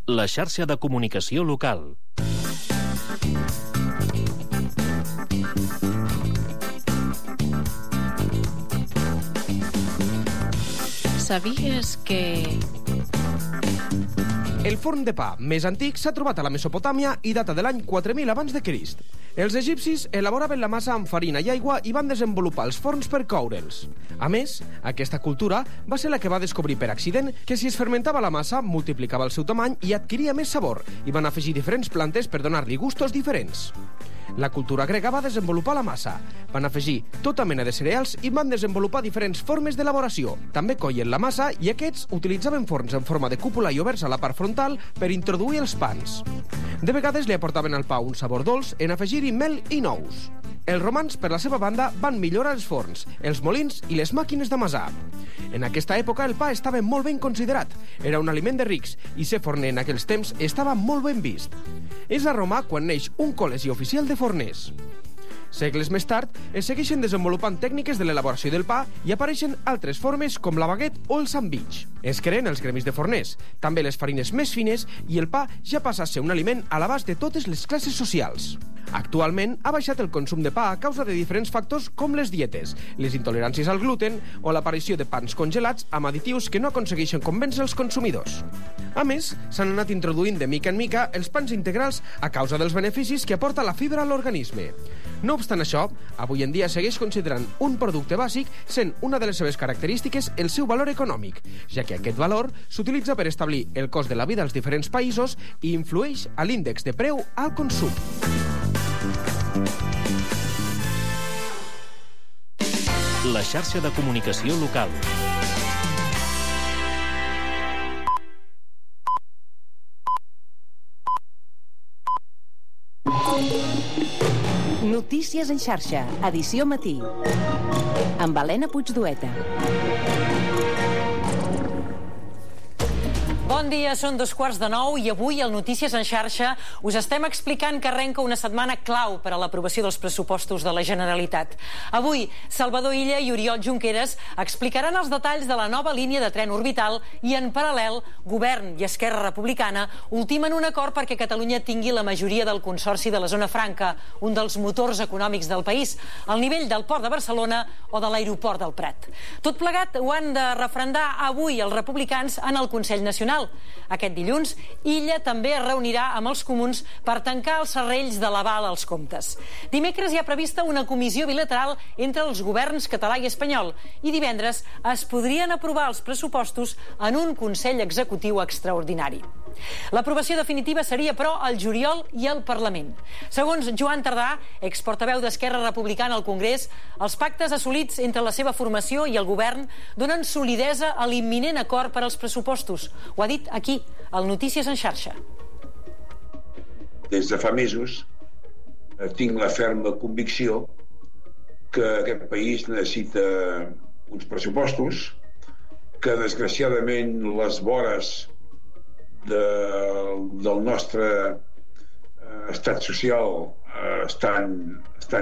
la xarxa de comunicació local. Sabies que... El forn de pa més antic s'ha trobat a la Mesopotàmia i data de l'any 4000 abans de Crist. Els egipcis elaboraven la massa amb farina i aigua i van desenvolupar els forns per coure'ls. A més, aquesta cultura va ser la que va descobrir per accident que si es fermentava la massa multiplicava el seu tamany i adquiria més sabor, i van afegir diferents plantes per donar-li gustos diferents. La cultura grega va desenvolupar la massa. Van afegir tota mena de cereals i van desenvolupar diferents formes d'elaboració. També coien la massa i aquests utilitzaven forns en forma de cúpula i oberts a la part frontal per introduir els pans. De vegades li aportaven al pa un sabor dolç en afegir-hi mel i nous. Els romans, per la seva banda, van millorar els forns, els molins i les màquines d'amasar. En aquesta època el pa estava molt ben considerat. Era un aliment de rics i ser forner en aquells temps estava molt ben vist. És a Roma quan neix un col·legi oficial de forners. Segles més tard, es segueixen desenvolupant tècniques de l'elaboració del pa i apareixen altres formes com la baguette o el sandvich. Es creen els gremis de forners, també les farines més fines, i el pa ja passa a ser un aliment a l'abast de totes les classes socials. Actualment ha baixat el consum de pa a causa de diferents factors com les dietes, les intoleràncies al gluten o l'aparició de pans congelats amb additius que no aconsegueixen convèncer els consumidors. A més, s'han anat introduint de mica en mica els pans integrals a causa dels beneficis que aporta la fibra a l'organisme. No obstant això, avui en dia segueix considerant un producte bàsic sent una de les seves característiques el seu valor econòmic, ja que aquest valor s'utilitza per establir el cost de la vida als diferents països i influeix a l'índex de preu al consum. La xarxa de comunicació local. Notícies en xarxa, edició matí. Amb Helena Puigdueta. Bon dia, són 8:45 i avui al Notícies en xarxa us estem explicant que arrenca una setmana clau per a l'aprovació dels pressupostos de la Generalitat. Avui, Salvador Illa i Oriol Junqueras explicaran els detalls de la nova línia de tren orbital i, en paral·lel, Govern i Esquerra Republicana ultimen un acord perquè Catalunya tingui la majoria del Consorci de la Zona Franca, un dels motors econòmics del país, al nivell del Port de Barcelona o de l'Aeroport del Prat. Tot plegat ho han de referendar avui els republicans en el Consell Nacional. Aquest dilluns, Illa també es reunirà amb els comuns per tancar els serrells de l'aval als comptes. Dimecres hi ha prevista una comissió bilateral entre els governs català i espanyol i divendres es podrien aprovar els pressupostos en un Consell Executiu extraordinari. L'aprovació definitiva seria, però, al juliol i al Parlament. Segons Joan Tardà, exportaveu d'Esquerra Republicana al Congrés, els pactes assolits entre la seva formació i el govern donen solidesa a l'imminent acord per als pressupostos. Ho ha dit aquí, al Notícies en xarxa. Des de fa mesos tinc la ferma convicció que aquest país necessita uns pressupostos, que desgraciadament les vores del nostre estat social estan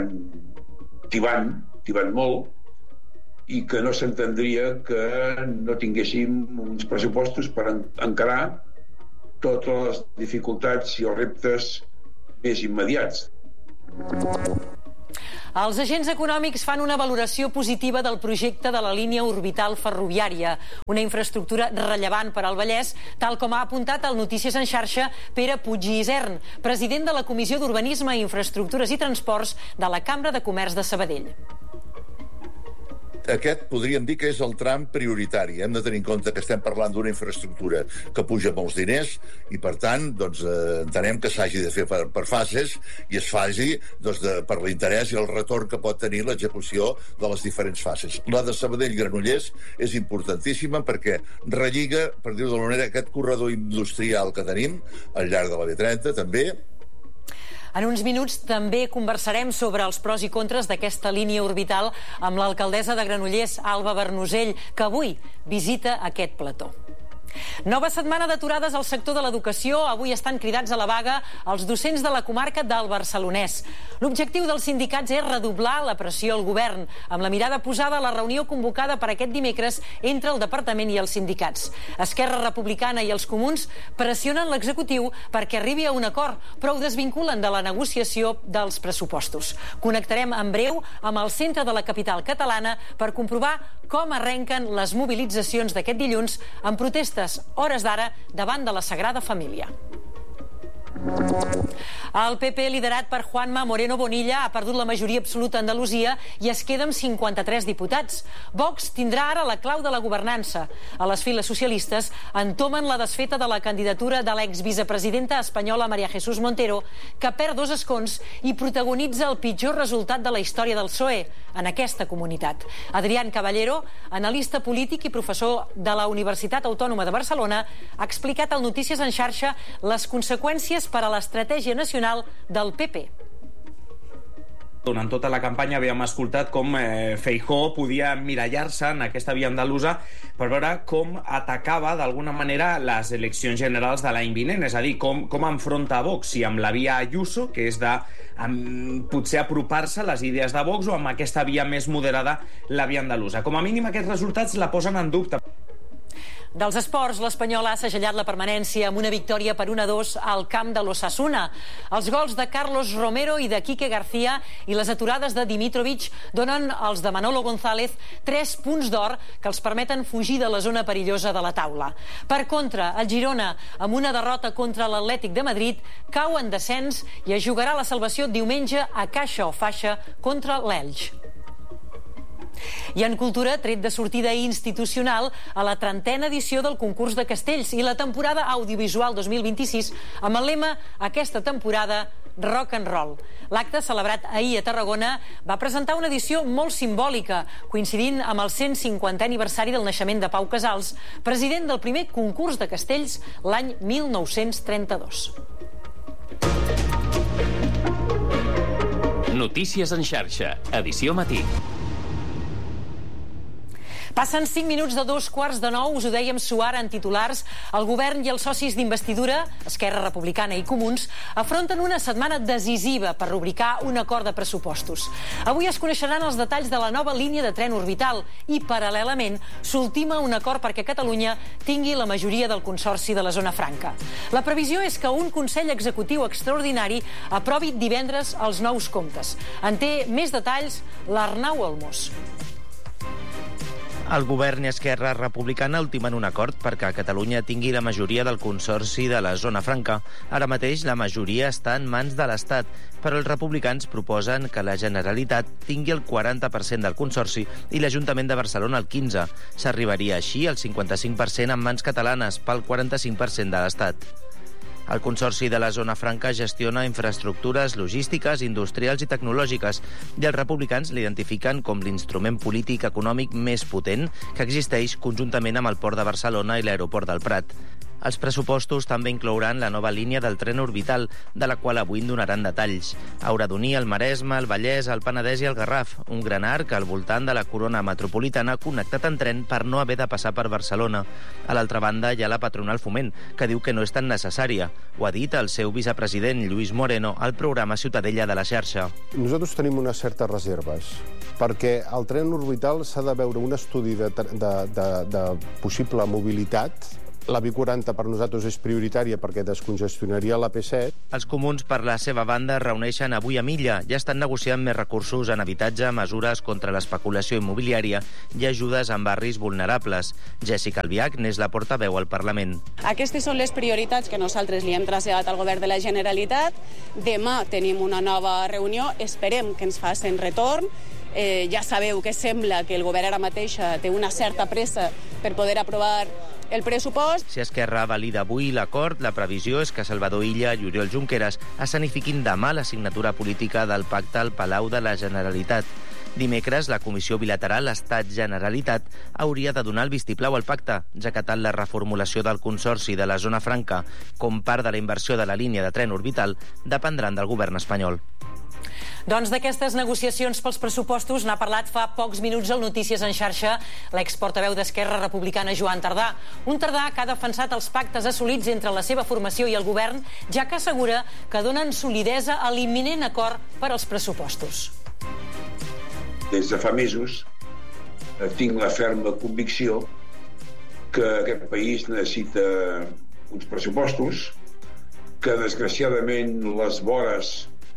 tibant molt, i que no s'entendria que no tinguéssim uns pressupostos per encarar totes les dificultats i els reptes més immediats. Els agents econòmics fan una valoració positiva del projecte de la línia orbital ferroviària, una infraestructura rellevant per al Vallès, tal com ha apuntat al Notícies en xarxa Pere Puig i Isern, president de la Comissió d'Urbanisme, Infraestructures i Transports de la Cambra de Comerç de Sabadell. Aquest podríem dir que és el tram prioritari. Hem de tenir en compte que estem parlant d'una infraestructura que puja molts diners i, per tant, entenem que s'hagi de fer per fases i es faci per l'interès i el retorn que pot tenir l'execució de les diferents fases. La de Sabadell-Granollers és importantíssima perquè relliga, per dir-ho d'alguna manera, aquest corredor industrial que tenim al llarg de la B30, també. En uns minuts també conversarem sobre els pros i contres d'aquesta línia orbital amb l'alcaldessa de Granollers, Alba Bernusell, que avui visita aquest plató. Nova setmana d'aturades al sector de l'educació. Avui estan cridats a la vaga els docents de la comarca del Barcelonès. L'objectiu dels sindicats és redoblar la pressió al govern, amb la mirada posada a la reunió convocada per aquest dimecres entre el departament i els sindicats. Esquerra Republicana i els Comuns pressionen l'executiu perquè arribi a un acord, però ho desvinculen de la negociació dels pressupostos. Connectarem en breu amb el centre de la capital catalana per comprovar com arrenquen les mobilitzacions d'aquest dilluns en protestes hores d'ara davant de la Sagrada Família. El PP, liderat per Juanma Moreno Bonilla, ha perdut la majoria absoluta a Andalusia i es queda amb 53 diputats. Vox tindrà ara la clau de la governança. A les files socialistes entomen la desfeta de la candidatura de l'exvicepresidenta espanyola María Jesús Montero, que perd 2 escons i protagonitza el pitjor resultat de la història del PSOE en aquesta comunitat. Adrián Caballero, analista polític i professor de la Universitat Autònoma de Barcelona, ha explicat al Notícies en xarxa les conseqüències per a l'estratègia nacional del PP. Durant tota la campanya havíem escoltat com Feijóo podia emmirallar-se en aquesta via andalusa per veure com atacava d'alguna manera les eleccions generals de l'any vinent, és a dir, com enfronta a Vox, si amb la via Ayuso, que és de potser apropar-se a les idees de Vox, o amb aquesta via més moderada, la via andalusa. Com a mínim aquests resultats la posen en dubte. Dels esports, l'Espanyol ha segellat la permanència amb una victòria per 1-2 al camp de l'Osasuna. Els gols de Carlos Romero i de Quique García i les aturades de Dimitrovic donen als de Manolo González 3 punts d'or que els permeten fugir de la zona perillosa de la taula. Per contra, el Girona, amb una derrota contra l'Atlètic de Madrid, cau en descens i es jugarà la salvació diumenge a caixa o faixa contra l'Elx. I en cultura, tret de sortida institucional a la 30a edició del concurs de castells i la temporada audiovisual 2026 amb el lema "Aquesta temporada, rock and roll". L'acte, celebrat ahir a Tarragona, va presentar una edició molt simbòlica, coincidint amb el 150è aniversari del naixement de Pau Casals, president del primer concurs de castells l'any 1932. Notícies en xarxa, edició matí. Passen 5 minuts de 8:45, us ho dèiem suar en titulars. El govern i els socis d'investidura, Esquerra Republicana i Comuns, afronten una setmana decisiva per rubricar un acord de pressupostos. Avui es coneixeran els detalls de la nova línia de tren orbital i, paral·lelament, s'ultima un acord perquè Catalunya tingui la majoria del Consorci de la Zona Franca. La previsió és que un Consell Executiu extraordinari aprovi divendres els nous comptes. En té més detalls l'Arnau Olmos. El govern i Esquerra Republicana ultimen un acord perquè Catalunya tingui la majoria del Consorci de la Zona Franca. Ara mateix la majoria està en mans de l'Estat, però els republicans proposen que la Generalitat tingui el 40% del Consorci i l'Ajuntament de Barcelona el 15%. S'arribaria així al 55% en mans catalanes, pel 45% de l'Estat. El Consorci de la Zona Franca gestiona infraestructures logístiques, industrials i tecnològiques i els republicans l'identifiquen com l'instrument polític econòmic més potent que existeix conjuntament amb el Port de Barcelona i l'Aeroport del Prat. Els pressupostos també inclouran la nova línia del tren orbital, de la qual avui en donaran detalls. Haurà d'unir el Maresme, el Vallès, el Penedès i el Garraf, un gran arc al voltant de la corona metropolitana connectat en tren per no haver de passar per Barcelona. A l'altra banda hi ha la patronal Foment, que diu que no és tan necessària. Ho ha dit el seu vicepresident, Lluís Moreno, al programa Ciutadella de la xarxa. Nosaltres tenim unes certes reserves, perquè el tren orbital s'ha de veure un estudi de possible mobilitat. La B40 per nosaltres és prioritària perquè descongestionaria l'AP7. Els comuns, per la seva banda, es reuneixen avui a Milla. Ja estan negociant més recursos en habitatge, mesures contra l'especulació immobiliària i ajudes en barris vulnerables. Jessica Albiach n'és la portaveu al Parlament. Aquestes són les prioritats que nosaltres li hem traslladat al govern de la Generalitat. Demà tenim una nova reunió. Esperem que ens facin retorn. Ja sabeu que sembla que el govern ara mateix té una certa pressa per poder aprovar el pressupost. Si Esquerra valida avui l'acord, la previsió és que Salvador Illa i Oriol Junqueras escenifiquin demà la signatura política del pacte al Palau de la Generalitat. Dimecres, la Comissió Bilateral Estat-Generalitat hauria de donar el vistiplau al pacte, ja que tant la reformulació del Consorci de la Zona Franca com part de la inversió de la línia de tren orbital dependran del govern espanyol. Doncs d'aquestes negociacions pels pressupostos n'ha parlat fa pocs minuts al Notícies en xarxa l'exportaveu d'Esquerra Republicana Joan Tardà. Un Tardà que ha defensat els pactes assolits entre la seva formació i el govern, ja que assegura que donen solidesa a l'imminent acord per als pressupostos. Des de fa mesos tinc la ferma convicció que aquest país necessita uns pressupostos, que desgraciadament les vores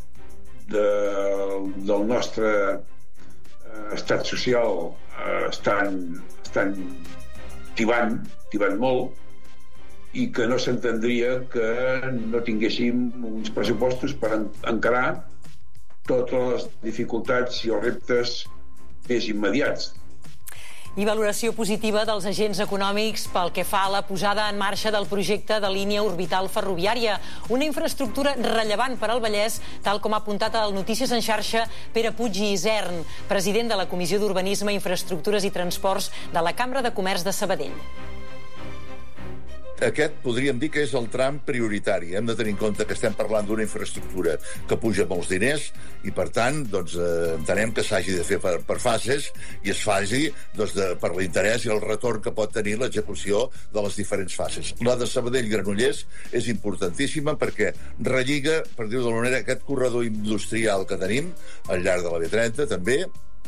del nostre estat social estan tibant molt, i que no s'entendria que no tinguéssim uns pressupostos per encarar totes les dificultats i els reptes més immediats. I valoració positiva dels agents econòmics pel que fa a la posada en marxa del projecte de línia orbital ferroviària, una infraestructura rellevant per al Vallès, tal com ha apuntat al Notícies en xarxa Pere Puig i Isern, president de la Comissió d'Urbanisme, Infraestructures i Transports de la Cambra de Comerç de Sabadell. Aquest podríem dir que és el tram prioritari. Hem de tenir en compte que estem parlant d'una infraestructura que puja molts diners i, per tant, entenem que s'hagi de fer per fases i es faci per l'interès i el retorn que pot tenir l'execució de les diferents fases. La de Sabadell-Granollers és importantíssima perquè relliga, per dir-ho d'alguna manera, aquest corredor industrial que tenim al llarg de la B30, també.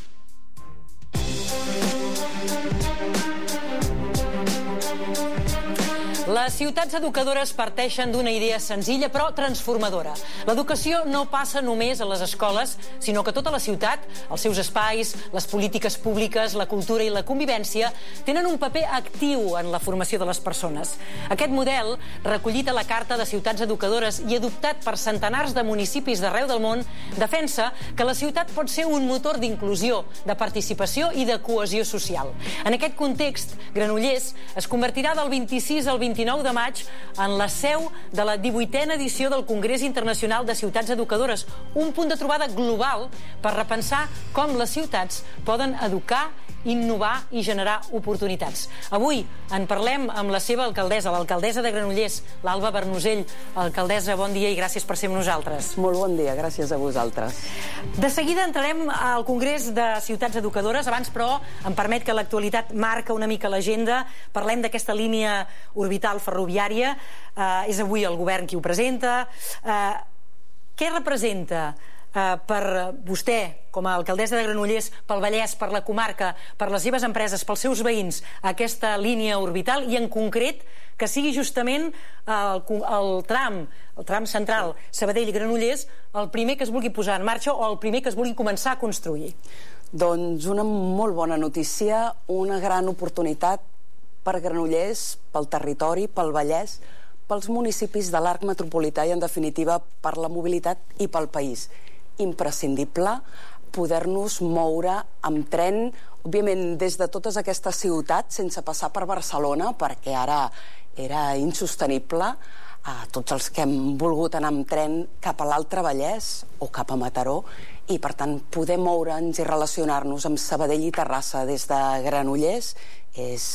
Les ciutats educadores parteixen d'una idea senzilla però transformadora. L'educació no passa només a les escoles, sinó que tota la ciutat, els seus espais, les polítiques públiques, la cultura i la convivència tenen un paper actiu en la formació de les persones. Aquest model, recollit a la Carta de Ciutats Educadores i adoptat per centenars de municipis d'arreu del món, defensa que la ciutat pot ser un motor d'inclusió, de participació i de cohesió social. En aquest context, Granollers es convertirà del 26 al 29 de maig en la seu de la 18a edició del Congrés Internacional de Ciutats Educadores, un punt de trobada global per repensar com les ciutats poden educar, innovar i generar oportunitats. Avui en parlem amb la seva alcaldessa, l'alcaldessa de Granollers, l'Alba Bernusell. Alcaldessa, bon dia i gràcies per ser amb nosaltres. Molt bon dia, gràcies a vosaltres. De seguida entrarem al Congrés de Ciutats Educadores. Abans, però, em permet que l'actualitat marca una mica l'agenda. Parlem d'aquesta línia orbital ferroviària. És avui el govern qui ho presenta. Què representa per vostè, com a alcaldessa de Granollers, pel Vallès, per la comarca, per les seves empreses, pels seus veïns, aquesta línia orbital i, en concret, que sigui justament el tram central Sabadell-Granollers el primer que es vulgui posar en marxa o el primer que es vulgui començar a construir? Doncs una molt bona notícia, una gran oportunitat per Granollers, pel territori, pel Vallès, pels municipis de l'arc metropolità i, en definitiva, per la mobilitat i pel país. Imprescindible poder-nos moure amb tren, òbviament des de totes aquestes ciutats, sense passar per Barcelona, perquè ara era insostenible, a tots els que hem volgut anar amb tren cap a l'Altre Vallès o cap a Mataró, i per tant poder moure'ns i relacionar-nos amb Sabadell i Terrassa des de Granollers és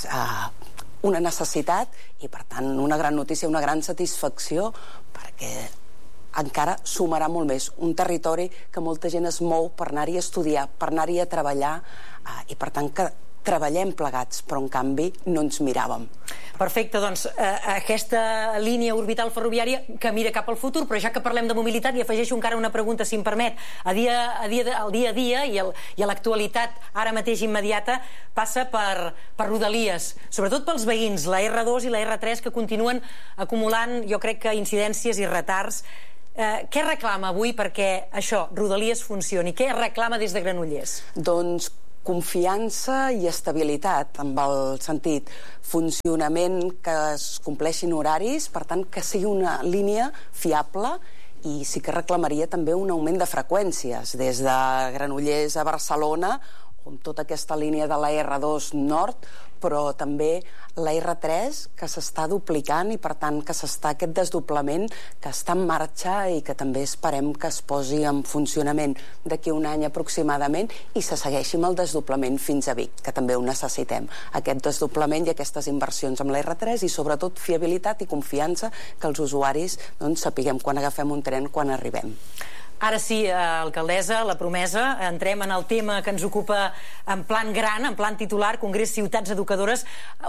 una necessitat i, per tant, una gran notícia, una gran satisfacció, perquè encara sumarà molt més. Un territori que molta gent es mou per anar-hi a estudiar, per anar-hi a treballar, i, per tant, que treballem plegats, però, en canvi, no ens miràvem. Perfecte, doncs, aquesta línia orbital ferroviària que mira cap al futur, però ja que parlem de mobilitat, hi afegeixo encara una pregunta, si em permet. El dia a dia i a l'actualitat ara mateix immediata passa per Rodalies, sobretot pels veïns, la R2 i la R3, que continuen acumulant, jo crec que incidències i retards. Què reclama avui perquè això, Rodalies, funcioni? Què reclama des de Granollers? Doncs confiança i estabilitat, amb el sentit funcionament, que es compleixin horaris, per tant, que sigui una línia fiable, i sí que reclamaria també un augment de freqüències des de Granollers a Barcelona, amb tota aquesta línia de la R2 Nord, però també la R3, que s'està duplicant i, per tant, que s'està aquest desdoblament que està en marxa i que també esperem que es posi en funcionament d'aquí un any aproximadament i se segueixi amb el desdoblament fins a Vic, que també ho necessitem. Aquest desdoblament i aquestes inversions amb la R3 i, sobretot, fiabilitat i confiança que els usuaris sapiguem quan agafem un tren, quan arribem. Ara sí, alcaldessa, la promesa. Entrem en el tema que ens ocupa en plan gran, en plan titular, Congrés Ciutats Educadores.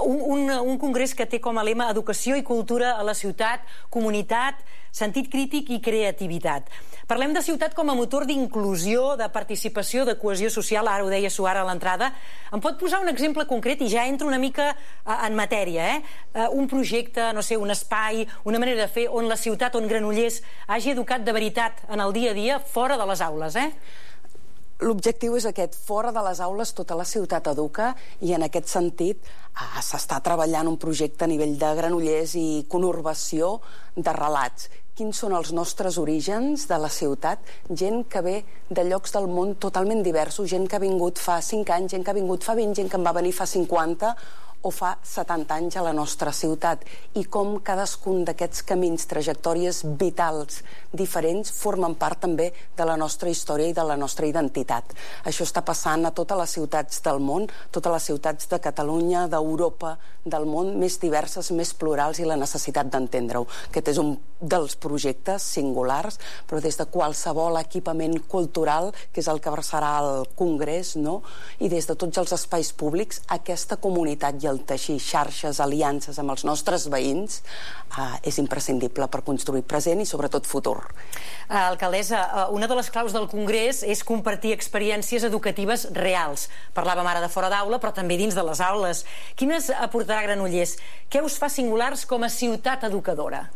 Un congrés que té com a lema educació i cultura a la ciutat, comunitat, sentit crític i creativitat. Parlem de ciutat com a motor d'inclusió, de participació, de cohesió social, ara ho deia Suara a l'entrada. Em pot posar un exemple concret i ja entro una mica en matèria, un projecte, no sé, un espai, una manera de fer on la ciutat, on Granollers hagi educat de veritat en el dia a dia, fora de les aules, L'objectiu és aquest, fora de les aules tota la ciutat educa i en aquest sentit s'està treballant un projecte a nivell de Granollers i conurbació de relats. Quins són els nostres orígens de la ciutat? Gent que ve de llocs del món totalment diversos, gent que ha vingut fa 5 anys, gent que ha vingut fa 20, gent que en va venir fa 50 o fa 70 anys a la nostra ciutat, i com cadascun d'aquests camins, trajectòries vitals diferents, formen part també de la nostra història i de la nostra identitat. Això està passant a totes les ciutats del món, totes les ciutats de Catalunya, d'Europa, del món, més diverses, més plurals, i la necessitat d'entendre-ho. Aquest és un dels projectes singulars, però des de qualsevol equipament cultural, que és el que serà el Congrés, no? I des de tots els espais públics, aquesta comunitat i el teixir xarxes, aliances amb els nostres veïns és imprescindible per construir present i sobretot futur. Alcaldessa, una de les claus del Congrés és compartir experiències educatives reals. Parlàvem ara de fora d'aula, però també dins de les aules. Quines aportarà Granollers? Què us fa singulars com a ciutat educadora?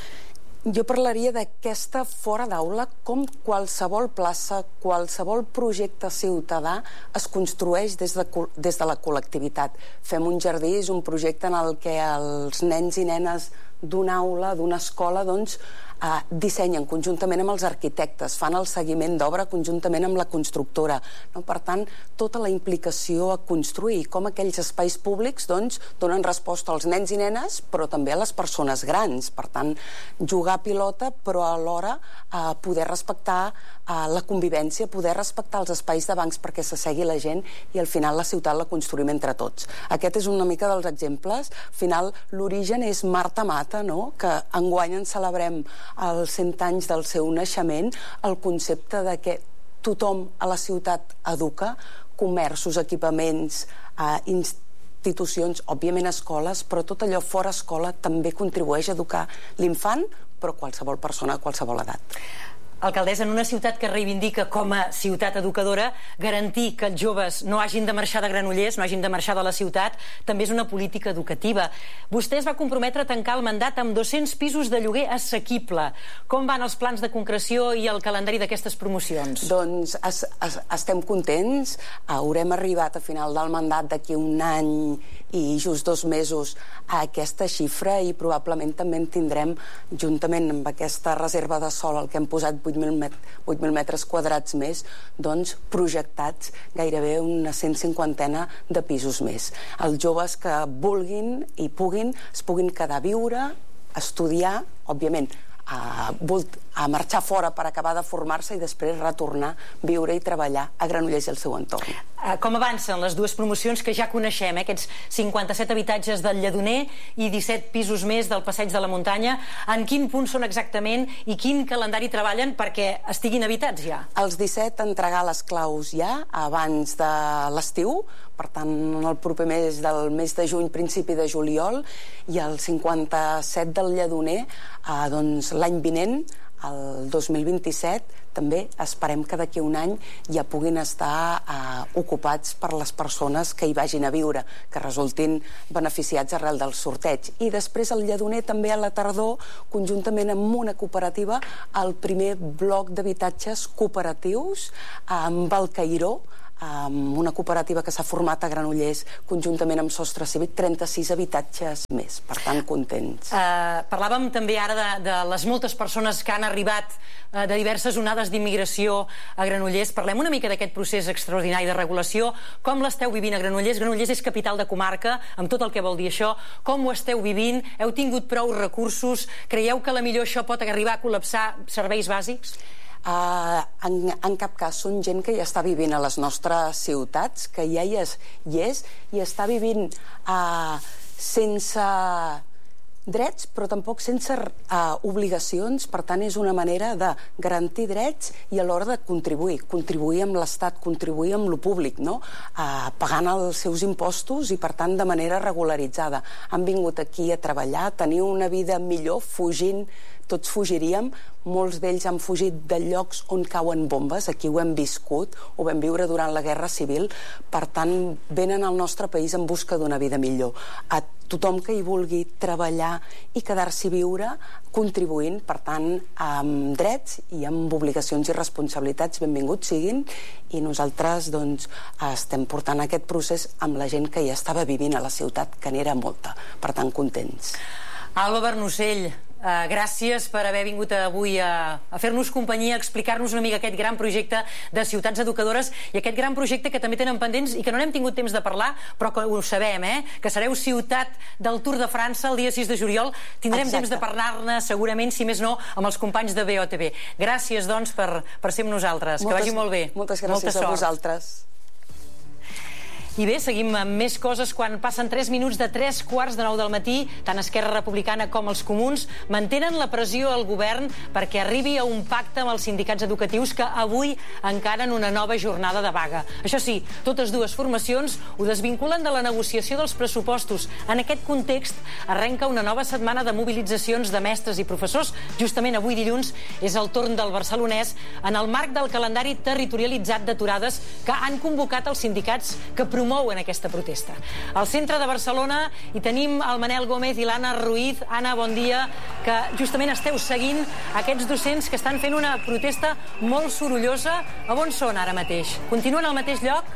Jo parlaria d'aquesta fora d'aula com qualsevol plaça, qualsevol projecte ciutadà es construeix des de la col·lectivitat. Fem un jardí, és un projecte en el que els nens i nenes d'una aula, d'una escola, doncs, dissenyen conjuntament amb els arquitectes, fan el seguiment d'obra conjuntament amb la constructora. Per tant, tota la implicació a construir, com aquells espais públics donen resposta als nens i nenes, però també a les persones grans. Per tant, jugar a pilota, però alhora poder respectar la convivència, poder respectar els espais de bancs perquè s'assegui la gent i al final la ciutat la construïm entre tots. Aquest és una mica dels exemples. Al final, l'origen és Marta Mata, que enguany en celebrem els 100 anys del seu naixement, el concepte de que tothom a la ciutat educa, comerços, equipaments, institucions, òbviament escoles, però tot allò fora escola també contribueix a educar l'infant, però qualsevol persona a qualsevol edat. Alcaldessa, en una ciutat que reivindica com a ciutat educadora, garantir que els joves no hagin de marxar de Granollers, no hagin de marxar de la ciutat, també és una política educativa. Vostè es va comprometre a tancar el mandat amb 200 pisos de lloguer assequible. Com van els plans de concreció i el calendari d'aquestes promocions? Doncs estem contents. Haurem arribat a final del mandat d'aquí un any i just 2 mesos a aquesta xifra i probablement també en tindrem, juntament amb aquesta reserva de sòl al que hem posat 8.000 metres quadrats més, doncs projectats gairebé una 150 de pisos més. Els joves que vulguin i es puguin quedar a viure, estudiar, òbviament, a marxar fora per acabar de formar-se i després retornar, viure i treballar a Granollers i el seu entorn. Com avancen les dues promocions que ja coneixem, aquests 57 habitatges del Lledoner i 17 pisos més del Passeig de la Muntanya? En quin punt són exactament i quin calendari treballen perquè estiguin habitats ja? Els 17 entregar les claus ja abans de l'estiu, per tant el proper mes del mes de juny, principi de juliol, i el 57 del Lledoner doncs l'any vinent, el 2027, també esperem que d'aquí un any ja puguin estar ocupats per les persones que hi vagin a viure, que resultin beneficiats arrel del sorteig. I després el Lledoner també a la tardor, conjuntament amb una cooperativa, el primer bloc d'habitatges cooperatius amb el Cairó, una cooperativa que s'ha format a Granollers conjuntament amb Sostre Cívic, 36 habitatges més, per tant contents. Parlàvem també ara de les moltes persones que han arribat de diverses onades d'immigració a Granollers. Parlem una mica d'aquest procés extraordinari de regulació. Com l'esteu vivint a Granollers? Granollers és capital de comarca, amb tot el que vol dir això. Com ho esteu vivint? Heu tingut prou recursos? Creieu que potser això pot arribar a col·lapsar serveis bàsics? En cap cas, són gent que ja està vivint a les nostres ciutats, que ja hi és i està vivint sense drets, però tampoc sense obligacions. Per tant, és una manera de garantir drets i alhora de contribuir amb l'Estat, contribuir amb lo públic, no? Pagant els seus impostos i, per tant, de manera regularitzada. Han vingut aquí a treballar, a tenir una vida millor, fugint. Tots fugiríem, molts d'ells han fugit de llocs on cauen bombes, aquí ho hem viscut, ho vam viure durant la Guerra Civil, per tant, venen al nostre país en busca d'una vida millor. A tothom que hi vulgui treballar i quedar-s'hi viure, contribuint, per tant, amb drets i amb obligacions i responsabilitats, benvinguts siguin, i nosaltres, doncs, estem portant aquest procés amb la gent que hi estava vivint a la ciutat, que n'era molta, per tant, contents. Alba Bernocell, gràcies per haver vingut avui a fer-nos companyia, a explicar-nos una mica aquest gran projecte de ciutats educadores i aquest gran projecte que també tenen pendents i que no n'hem tingut temps de parlar, però que ho sabem, que sereu ciutat del Tour de França el dia 6 de juliol. Tindrem temps de parlar-ne segurament, si més no, amb els companys de BOTV. Gràcies, doncs, per ser amb nosaltres. Que vagi molt bé. Moltes gràcies a vosaltres. I bé, seguim amb més coses. Quan passen 3 minuts de 3:15 del matí, tant Esquerra Republicana com els comuns mantenen la pressió al govern perquè arribi a un pacte amb els sindicats educatius que avui encaren una nova jornada de vaga. Això sí, totes dues formacions ho desvinculen de la negociació dels pressupostos. En aquest context, arrenca una nova setmana de mobilitzacions de mestres i professors. Justament avui dilluns és el torn del barcelonès en el marc del calendari territorialitzat d'aturades que han convocat els sindicats que promouen aquesta protesta. Al centre de Barcelona hi tenim el Manel Gómez i l'Anna Ruiz. Anna, bon dia, que justament esteu seguint aquests docents que estan fent una protesta molt sorollosa. A on són ara mateix? Continuen al mateix lloc?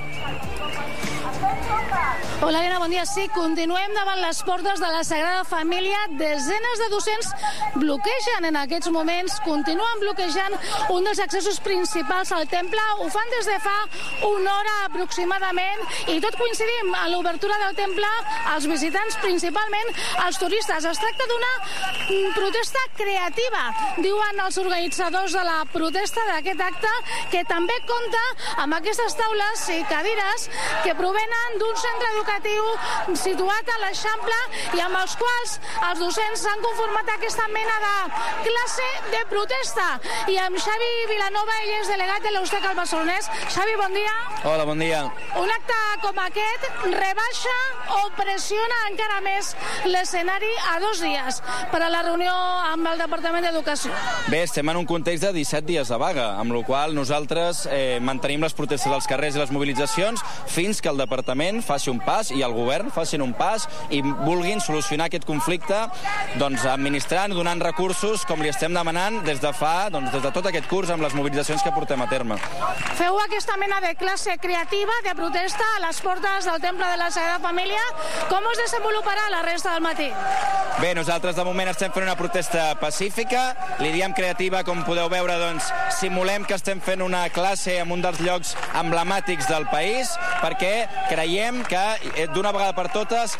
Hola, Elena, bon dia. Sí, continuem davant les portes de la Sagrada Família. Desenes de docents bloquegen en aquests moments, continuen bloquejant un dels accessos principals al temple. Ho fan des de fa una hora aproximadament i tot coincidim a l'obertura del temple, els visitants, principalment els turistes. Es tracta d'una protesta creativa, diuen els organitzadors de la protesta d'aquest acte, que també compta amb aquestes taules i cadires que provenen d'un centre educatiu situat a l'Eixample i amb els quals els docents han conformat aquesta mena de classe de protesta. I amb Xavi Vilanova, ell és delegat de l'Ustec al Barcelonès. Xavi, bon dia. Hola, bon dia. Un acte com aquest rebaixa o pressiona encara més l'escenari a 2 dies per a la reunió amb el Departament d'Educació. Bé, estem en un context de 17 dies de vaga, amb la qual nosaltres mantenim les protestes als carrers i les mobilitzacions fins que el Departament faci un pas i el govern facin un pas i vulguin solucionar aquest conflicte, doncs, administrant, donant recursos, com li estem demanant des de tot aquest curs amb les mobilitzacions que portem a terme. Feu aquesta mena de classe creativa, de protesta a les portes del Temple de la Sagrada Família. Com es desenvoluparà la resta del matí? Bé, nosaltres de moment estem fent una protesta pacífica, li diem creativa, com podeu veure, doncs, simulem que estem fent una classe en un dels llocs emblemàtics del país, perquè creiem que d'una vegada per totes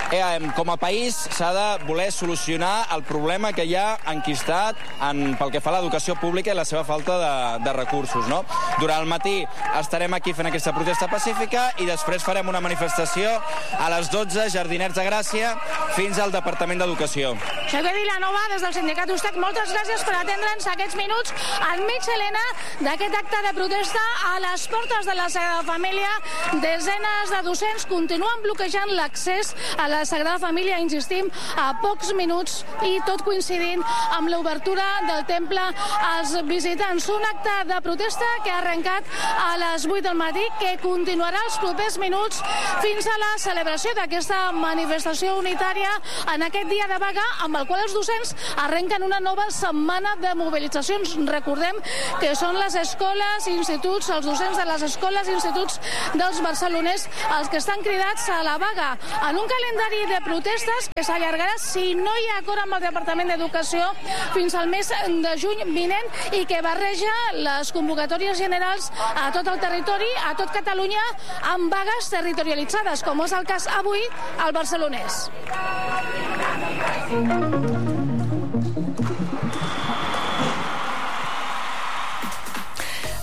com a país s'ha de voler solucionar el problema que hi ha enquistat pel que fa a l'educació pública i la seva falta de recursos, no? Durant el matí estarem aquí fent aquesta protesta pacífica i després farem una manifestació a les 12, Jardinets de Gràcia, fins al Departament d'Educació. Xavier Vilanova, des del sindicat Ustec, moltes gràcies per atendre'ns aquests minuts enmig, Helena, d'aquest acte de protesta a les portes de la Sagrada Família. Desenes de docents continuen bloquejant l'accés a la Sagrada Família, insistim, a pocs minuts i tot coincidint amb l'obertura del temple als visitants. Un acte de protesta que ha arrencat a les 8 del matí, que continuarà els propers minuts fins a la celebració d'aquesta manifestació unitària en aquest dia de vaga, amb el qual els docents arrenquen una nova setmana de mobilitzacions. Recordem que són les escoles i instituts, els docents de les escoles i instituts dels barceloners els que estan cridats a la vaga en un calendari de protestes que s'allargarà, si no hi ha acord amb el Departament d'Educació, fins al mes de juny vinent i que barreja les convocatòries generals a tot el territori, a tot Catalunya, amb vagues territorialitzades, com és el cas avui al Barcelonès.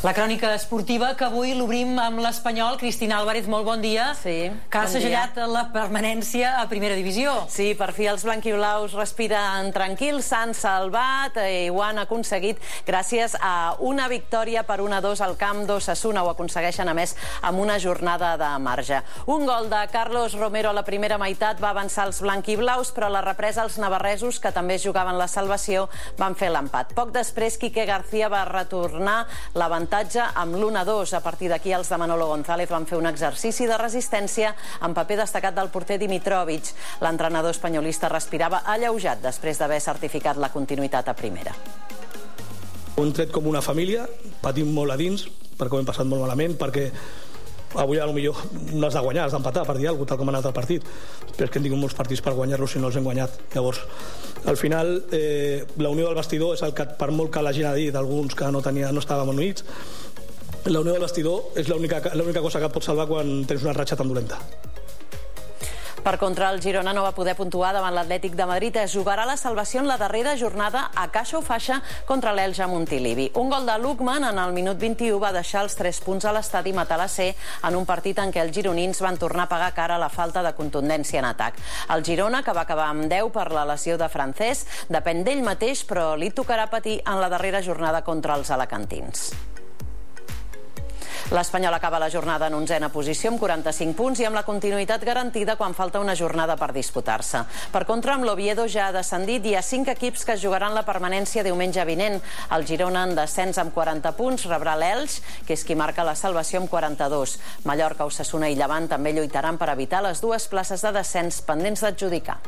La crònica esportiva que avui l'obrim amb l'Espanyol. Cristina Álvarez, molt bon dia. Sí, que ha segellat la permanència a primera divisió. Sí, per fi els blanquiblaus respiren tranquils, s'han salvat i ho han aconseguit gràcies a una victòria per 1-2 al camp d'Osasuna. Ho aconsegueixen, a més, amb una jornada de marge. Un gol de Carlos Romero a la primera meitat va avançar els blanquiblaus, però a la represa els navarresos, que també jugaven la salvació, van fer l'empat. Poc després, Quique García va retornar l'avantatge amb l'1-2. A partir d'aquí, els de Manolo González van fer un exercici de resistència amb paper destacat del porter Dimitrovic. L'entrenador espanyolista respirava alleujat després d'haver certificat la continuïtat a primera. Un tret com una família, patim molt a dins, perquè ho hem passat molt malament, perquè avui potser no has de guanyar, has d'empatar per dir alguna cosa, tal com ha anat el partit, però és que hem tingut molts partits per guanyar-los i no els hem guanyat. Llavors, al final, la unió del vestidor és el que, per molt que l'hagin dit alguns que no estàvem units, la unió del vestidor és l'única cosa que et pot salvar quan tens una ratxa tan dolenta. Per contra, el Girona no va poder puntuar davant l'Atlètic de Madrid. Es jugarà la salvació en la darrera jornada a caixa o faixa contra l'Elx a Montilivi. Un gol de Lukman en el minut 21 va deixar els 3 punts a l'estadi Matalassé en un partit en què els gironins van tornar a pagar cara a la falta de contundència en atac. El Girona, que va acabar amb 10 per la lesió de Francés, depèn d'ell mateix, però li tocarà patir en la darrera jornada contra els alacantins. L'Espanyol acaba la jornada en 11a posició amb 45 punts i amb la continuïtat garantida quan falta una jornada per disputar-se. Per contra, amb l'Oviedo ja ha descendit i hi ha 5 equips que jugaran la permanència diumenge vinent. El Girona en descens amb 40 punts rebrà l'Elx, que és qui marca la salvació amb 42. Mallorca, Osasuna i Llevant també lluitaran per evitar les 2 places de descens pendents d'adjudicar.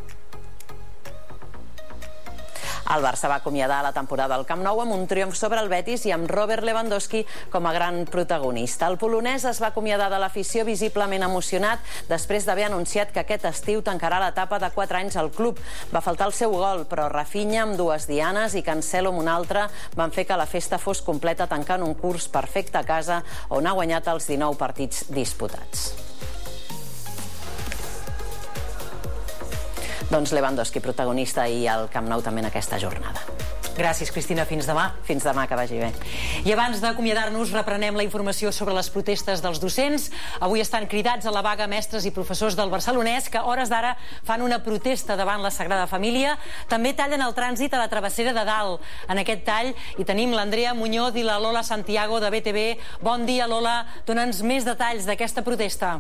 El Barça va acomiadar la temporada al Camp Nou amb un triomf sobre el Betis i amb Robert Lewandowski com a gran protagonista. El polonès es va acomiadar de l'afició visiblement emocionat després d'haver anunciat que aquest estiu tancarà l'etapa de 4 anys al club. Va faltar el seu gol, però Rafinha amb 2 dianes i Cancelo amb una altra van fer que la festa fos completa tancant un curs perfecte a casa on ha guanyat els 19 partits disputats. Doncs Lewandowski, protagonista, i al Camp Nou també en aquesta jornada. Gràcies, Cristina. Fins demà. Fins demà, que vagi bé. I abans d'acomiadar-nos, reprenem la informació sobre les protestes dels docents. Avui estan cridats a la vaga mestres i professors del Barcelonès, que a hores d'ara fan una protesta davant la Sagrada Família. També tallen el trànsit a la travessera de Dalt. En aquest tall hi tenim l'Andrea Muñoz i la Lola Santiago de BTV. Bon dia, Lola. Dóna'ns més detalls d'aquesta protesta.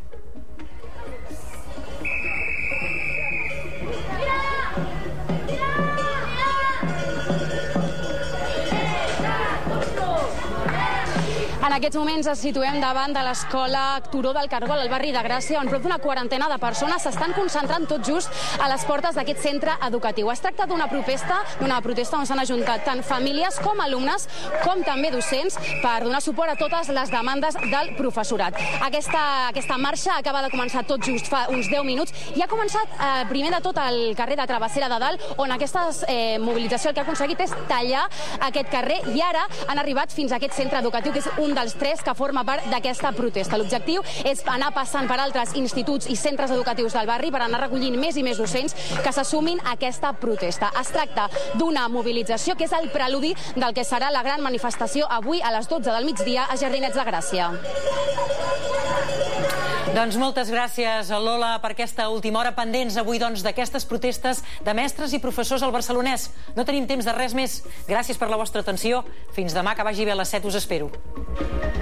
En aquests moments ens situem davant de l'escola Turó del Cargol, al barri de Gràcia, on prop d'una quarantena de persones s'estan concentrant tot just a les portes d'aquest centre educatiu. Es tracta d'una protesta on s'han ajuntat tant famílies com alumnes, com també docents, per donar suport a totes les demandes del professorat. Aquesta marxa acaba de començar tot just fa uns 10 minuts i ha començat primer de tot al carrer de Travessera de Dalt, on aquesta mobilització el que ha aconseguit és tallar aquest carrer i ara han arribat fins a aquest centre educatiu, que és un dels 3 que forma part d'aquesta protesta. L'objectiu és anar passant per altres instituts i centres educatius del barri per anar recollint més i més docents que se sumin a aquesta protesta. Es tracta d'una mobilització que és el preludi del que serà la gran manifestació avui a les 12 del migdia a Jardinets de Gràcia. Doncs moltes gràcies, Lola, per aquesta última hora. Pendents avui d'aquestes protestes de mestres i professors al Barcelonès. No tenim temps de res més. Gràcies per la vostra atenció. Fins demà, que vagi bé a les 7, us espero.